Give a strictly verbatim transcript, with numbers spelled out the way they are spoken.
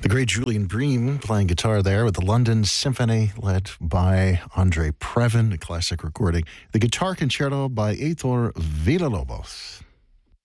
The great Julian Bream playing guitar there with the London Symphony led by Andre Previn, a classic recording. The Guitar Concerto by Heitor Villa-Lobos.